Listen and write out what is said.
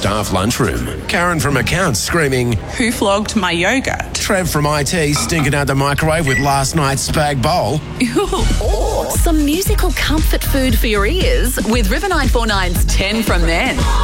staff lunchroom. Karen from accounts screaming, Who flogged my yogurt? Trev from IT stinking out the microwave with last night's spag bowl. Or some musical comfort food for your ears with River 949's 10 from Men.